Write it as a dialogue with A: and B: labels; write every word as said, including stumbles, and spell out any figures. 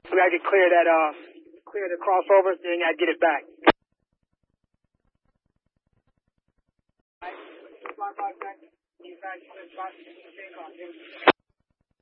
A: So I could clear that, uh, clear the crossover, then I get it back. Five, five, five, five, five, five, five, five, five, five, five, five, five, five, five,